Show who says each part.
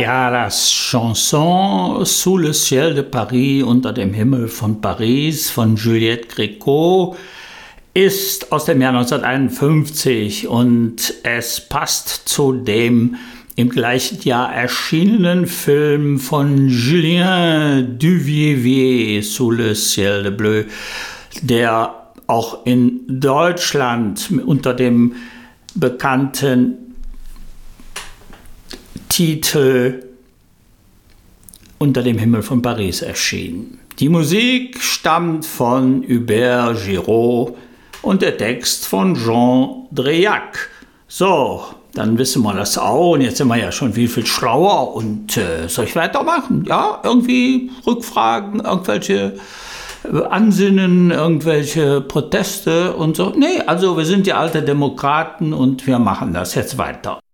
Speaker 1: Ja, das Chanson Sous le ciel de Paris, unter dem Himmel von Paris von Juliette Gréco ist aus dem Jahr 1951 und es passt zu dem im gleichen Jahr erschienenen Film von Julien Duvivier, Sous le ciel de bleu, der auch in Deutschland unter dem bekannten Titel Unter dem Himmel von Paris erschien. Die Musik stammt von Hubert Giraud und der Text von Jean Dréac. So, dann wissen wir das auch und jetzt sind wir ja schon viel schlauer und soll ich weitermachen? Ja, irgendwie Rückfragen, irgendwelche Ansinnen, irgendwelche Proteste und so? Nee, also wir sind ja alte Demokraten und wir machen das jetzt weiter.